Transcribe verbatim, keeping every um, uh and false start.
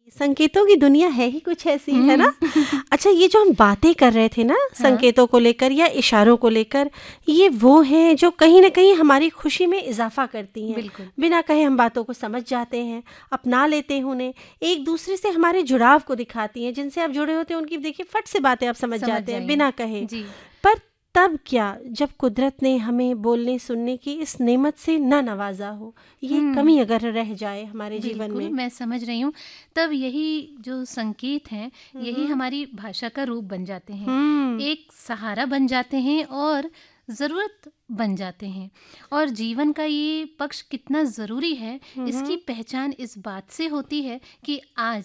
संकेतों की दुनिया है ही कुछ ऐसी, है ना? हम्म। अच्छा, ये जो हम बातें कर रहे थे ना हाँ। संकेतों को लेकर या इशारों को लेकर, ये वो हैं जो कहीं न कहीं हमारी खुशी में इज़ाफ़ा करती हैं। बिल्कुल। बिना कहे हम बातों को समझ जाते हैं, अपना लेते हैं उन्हें, एक-दूसरे से हमारे जुड़ाव को दिखाती हैं। जिनसे आप जुड़े होते हैं उनकी देखिए फट से बातें आप समझ समझ जाते हैं जाइए। बिना कहे। जी। पर तब क्या जब कुदरत ने हमें बोलने सुनने की इस नेमत से ना नवाज़ा हो, ये हम्म। कमी अगर रह जाए हमारे जीवन बिल्कुल, में। मैं समझ रही हूँ। तब यही जो संकेत हैं, हुँ, यही हुँ। हमारी भाषा का रूप बन जाते हैं। हुँ। एक सहारा बन जाते हैं और ज़रूरत बन जाते हैं। और जीवन का ये पक्ष कितना ज़रूरी है, हुँ, इसकी हुँ। पहचान इस बात से होती है कि आज